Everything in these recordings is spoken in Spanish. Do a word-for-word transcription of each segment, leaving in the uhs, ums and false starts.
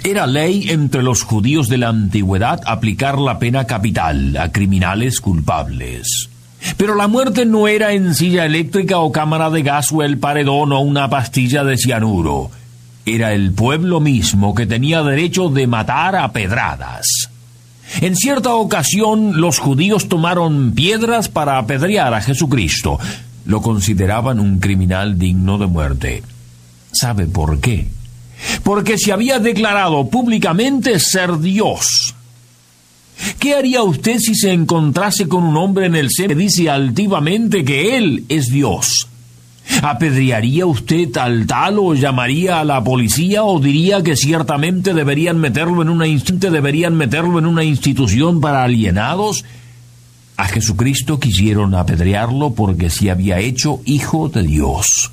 Era ley entre los judíos de la antigüedad aplicar la pena capital a criminales culpables. Pero la muerte no era en silla eléctrica o cámara de gas o el paredón o una pastilla de cianuro. Era el pueblo mismo que tenía derecho de matar a pedradas. En cierta ocasión los judíos tomaron piedras para apedrear a Jesucristo. Lo consideraban un criminal digno de muerte. ¿Sabe por qué? Porque se había declarado públicamente ser Dios. ¿Qué haría usted si se encontrase con un hombre en el cielo que dice altivamente que Él es Dios? ¿Apedrearía usted al tal o llamaría a la policía o diría que ciertamente deberían meterlo en una inst- deberían meterlo en una institución para alienados? A Jesucristo quisieron apedrearlo porque se había hecho hijo de Dios.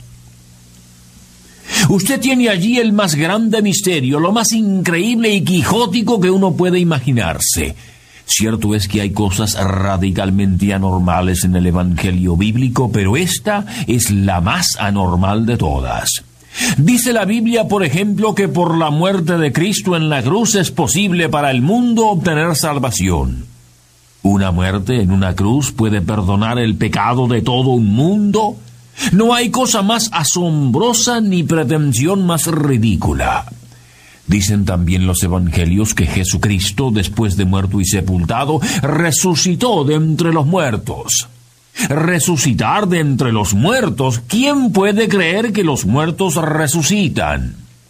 Usted tiene allí el más grande misterio, lo más increíble y quijótico que uno puede imaginarse. Cierto es que hay cosas radicalmente anormales en el Evangelio bíblico, pero esta es la más anormal de todas. Dice la Biblia, por ejemplo, que por la muerte de Cristo en la cruz es posible para el mundo obtener salvación. ¿Una muerte en una cruz puede perdonar el pecado de todo un mundo? No hay cosa más asombrosa ni pretensión más ridícula. Dicen también los evangelios que Jesucristo, después de muerto y sepultado, resucitó de entre los muertos. Resucitar de entre los muertos, ¿quién puede creer que los muertos resucitan?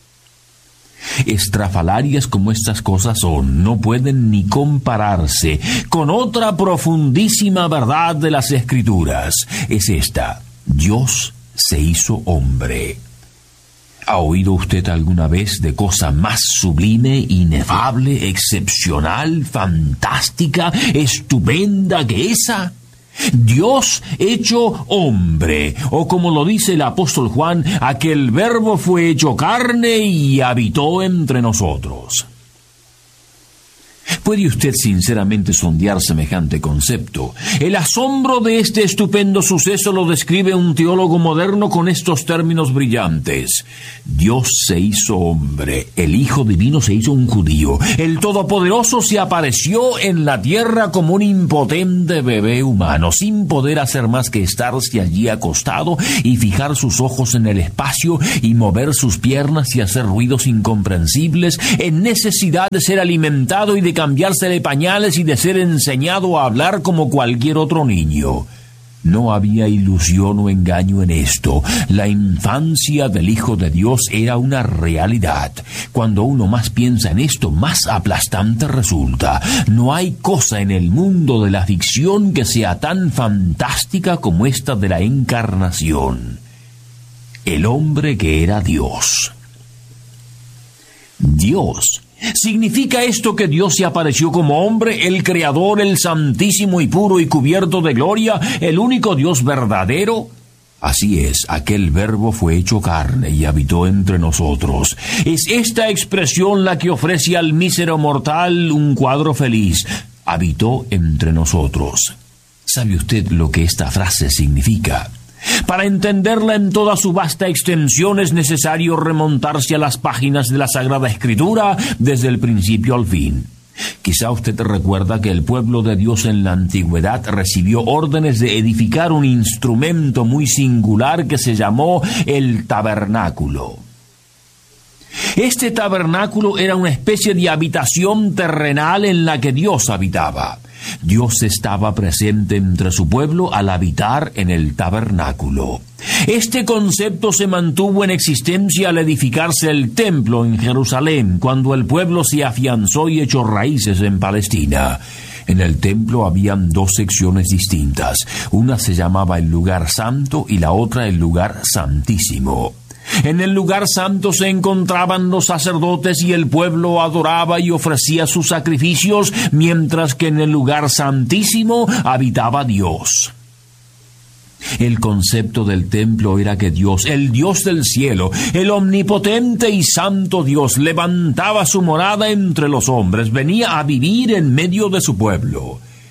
Estrafalarias como estas cosas son, no pueden ni compararse con otra profundísima verdad de las Escrituras. Es esta: Dios se hizo hombre. ¿Ha oído usted alguna vez de cosa más sublime, inefable, excepcional, fantástica, estupenda que esa? Dios hecho hombre, o como lo dice el apóstol Juan, aquel verbo fue hecho carne y habitó entre nosotros. ¿Puede usted sinceramente sondear semejante concepto? El asombro de este estupendo suceso lo describe un teólogo moderno con estos términos brillantes: Dios se hizo hombre, el Hijo Divino se hizo un judío, el Todopoderoso se apareció en la tierra como un impotente bebé humano, sin poder hacer más que estarse allí acostado y fijar sus ojos en el espacio y mover sus piernas y hacer ruidos incomprensibles, en necesidad de ser alimentado y de cambiársele pañales y de ser enseñado a hablar como cualquier otro niño. No había ilusión o engaño en esto. La infancia del Hijo de Dios era una realidad. Cuando uno más piensa en esto, más aplastante resulta. No hay cosa en el mundo de la ficción que sea tan fantástica como esta de la encarnación. El hombre que era Dios. Dios. ¿Significa esto que Dios se apareció como hombre, el Creador, el Santísimo y puro y cubierto de gloria, el único Dios verdadero? Así es, aquel verbo fue hecho carne y habitó entre nosotros. Es esta expresión la que ofrece al mísero mortal un cuadro feliz: habitó entre nosotros. ¿Sabe usted lo que esta frase significa? Para entenderla en toda su vasta extensión es necesario remontarse a las páginas de la Sagrada Escritura desde el principio al fin. Quizá usted recuerda que el pueblo de Dios en la antigüedad recibió órdenes de edificar un instrumento muy singular que se llamó el tabernáculo. Este tabernáculo era una especie de habitación terrenal en la que Dios habitaba. Dios estaba presente entre su pueblo al habitar en el tabernáculo. Este concepto se mantuvo en existencia al edificarse el templo en Jerusalén, cuando el pueblo se afianzó y echó raíces en Palestina. En el templo habían dos secciones distintas. Una se llamaba el lugar santo y la otra el lugar santísimo. En el lugar santo se encontraban los sacerdotes y el pueblo adoraba y ofrecía sus sacrificios, mientras que en el lugar santísimo habitaba Dios. El concepto del templo era que Dios, el Dios del cielo, el omnipotente y santo Dios, levantaba su morada entre los hombres, venía a vivir en medio de su pueblo.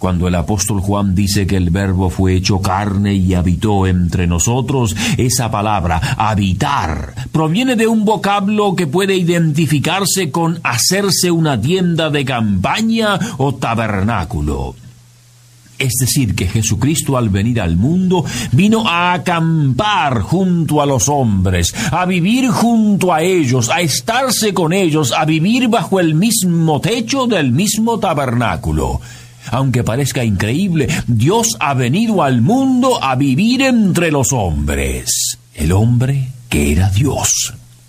Cuando el apóstol Juan dice que el Verbo fue hecho carne y habitó entre nosotros, esa palabra, habitar, proviene de un vocablo que puede identificarse con hacerse una tienda de campaña o tabernáculo. Es decir, que Jesucristo al venir al mundo vino a acampar junto a los hombres, a vivir junto a ellos, a estarse con ellos, a vivir bajo el mismo techo del mismo tabernáculo. Aunque parezca increíble, Dios ha venido al mundo a vivir entre los hombres. El hombre que era Dios.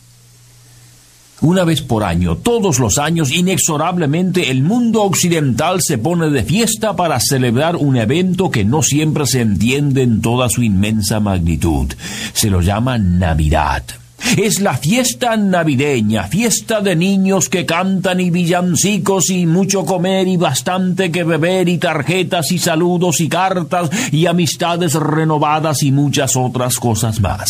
Una vez por año, todos los años, inexorablemente, el mundo occidental se pone de fiesta para celebrar un evento que no siempre se entiende en toda su inmensa magnitud. Se lo llama Navidad. Es la fiesta navideña, fiesta de niños que cantan y villancicos y mucho comer y bastante que beber y tarjetas y saludos y cartas y amistades renovadas y muchas otras cosas más.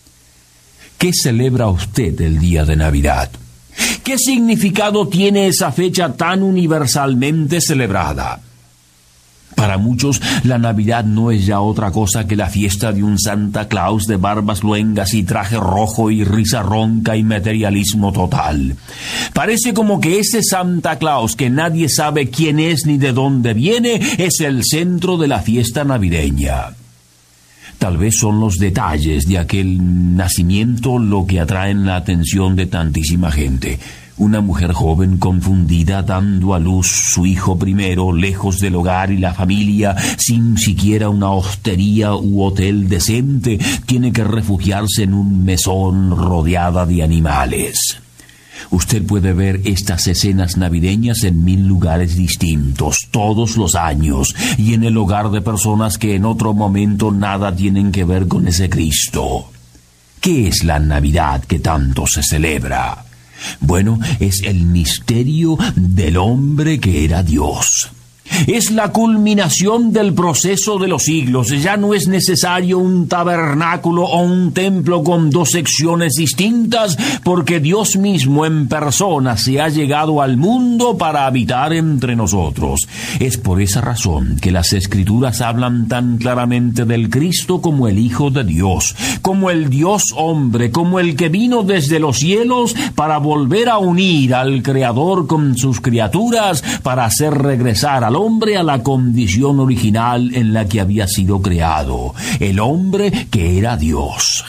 ¿Qué celebra usted el día de Navidad? ¿Qué significado tiene esa fecha tan universalmente celebrada? Para muchos, la Navidad no es ya otra cosa que la fiesta de un Santa Claus de barbas luengas y traje rojo y risa ronca y materialismo total. Parece como que ese Santa Claus, que nadie sabe quién es ni de dónde viene, es el centro de la fiesta navideña. Tal vez son los detalles de aquel nacimiento lo que atraen la atención de tantísima gente. Una mujer joven confundida dando a luz su hijo primero, lejos del hogar y la familia, sin siquiera una hostería u hotel decente, tiene que refugiarse en un mesón rodeada de animales. Usted puede ver estas escenas navideñas en mil lugares distintos, todos los años, y en el hogar de personas que en otro momento nada tienen que ver con ese Cristo. ¿Qué es la Navidad que tanto se celebra? Bueno, es el misterio del hombre que era Dios. Es la culminación del proceso de los siglos. Ya no es necesario un tabernáculo o un templo con dos secciones distintas, porque Dios mismo en persona se ha llegado al mundo para habitar entre nosotros. Es por esa razón que las Escrituras hablan tan claramente del Cristo como el Hijo de Dios, como el Dios hombre, como el que vino desde los cielos para volver a unir al Creador con sus criaturas, para hacer regresar al hombre a la condición original en la que había sido creado, el hombre que era Dios.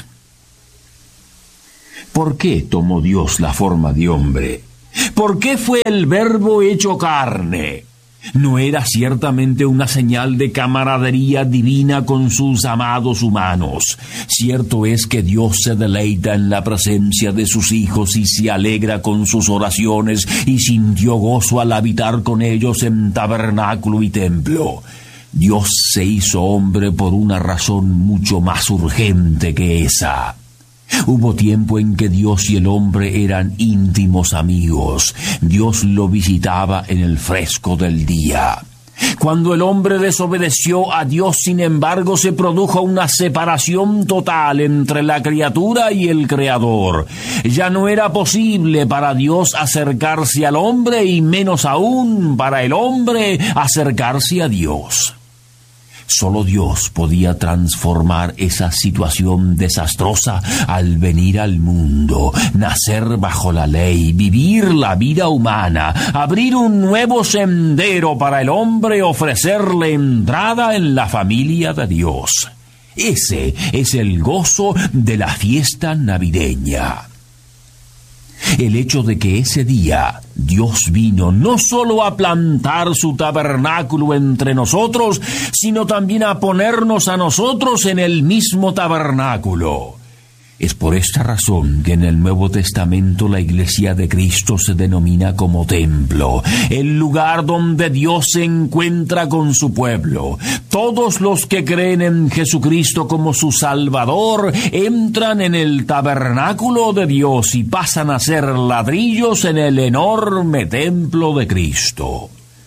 ¿Por qué tomó Dios la forma de hombre? ¿Por qué fue el Verbo hecho carne? ¿No era ciertamente una señal de camaradería divina con sus amados humanos? Cierto es que Dios se deleita en la presencia de sus hijos y se alegra con sus oraciones y sintió gozo al habitar con ellos en tabernáculo y templo. Dios se hizo hombre por una razón mucho más urgente que esa. Hubo tiempo en que Dios y el hombre eran íntimos amigos. Dios lo visitaba en el fresco del día. Cuando el hombre desobedeció a Dios, sin embargo, se produjo una separación total entre la criatura y el Creador. Ya no era posible para Dios acercarse al hombre y menos aún para el hombre acercarse a Dios. Solo Dios podía transformar esa situación desastrosa al venir al mundo, nacer bajo la ley, vivir la vida humana, abrir un nuevo sendero para el hombre, ofrecerle entrada en la familia de Dios. Ese es el gozo de la fiesta navideña. El hecho de que ese día Dios vino no solo a plantar su tabernáculo entre nosotros, sino también a ponernos a nosotros en el mismo tabernáculo. Es por esta razón que en el Nuevo Testamento la Iglesia de Cristo se denomina como templo, el lugar donde Dios se encuentra con su pueblo. Todos los que creen en Jesucristo como su Salvador entran en el tabernáculo de Dios y pasan a ser ladrillos en el enorme templo de Cristo.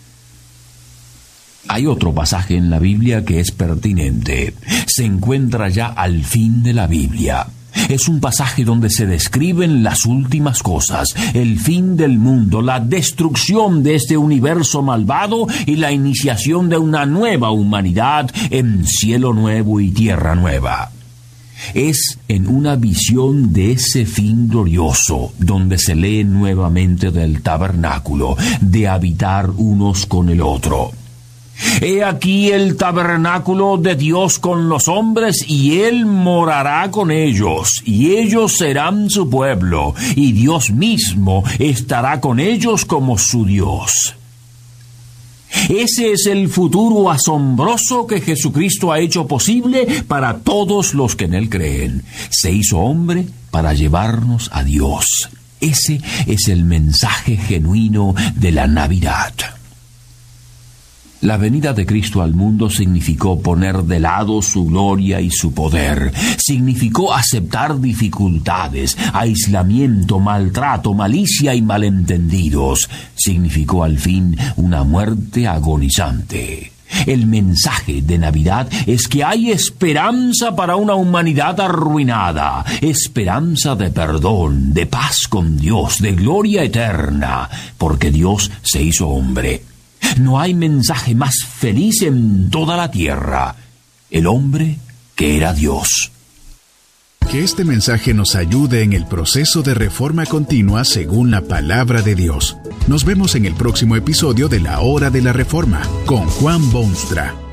Hay otro pasaje en la Biblia que es pertinente. Se encuentra ya al fin de la Biblia. Es un pasaje donde se describen las últimas cosas, el fin del mundo, la destrucción de este universo malvado y la iniciación de una nueva humanidad en cielo nuevo y tierra nueva. Es en una visión de ese fin glorioso donde se lee nuevamente del tabernáculo, de habitar unos con el otro. He aquí el tabernáculo de Dios con los hombres, y Él morará con ellos, y ellos serán su pueblo, y Dios mismo estará con ellos como su Dios. Ese es el futuro asombroso que Jesucristo ha hecho posible para todos los que en Él creen. Se hizo hombre para llevarnos a Dios. Ese es el mensaje genuino de la Navidad. La venida de Cristo al mundo significó poner de lado su gloria y su poder. Significó aceptar dificultades, aislamiento, maltrato, malicia y malentendidos. Significó al fin una muerte agonizante. El mensaje de Navidad es que hay esperanza para una humanidad arruinada, esperanza de perdón, de paz con Dios, de gloria eterna, porque Dios se hizo hombre. No hay mensaje más feliz en toda la tierra. El hombre que era Dios. Que este mensaje nos ayude en el proceso de reforma continua según la palabra de Dios. Nos vemos en el próximo episodio de La Hora de la Reforma con Juan Boonstra.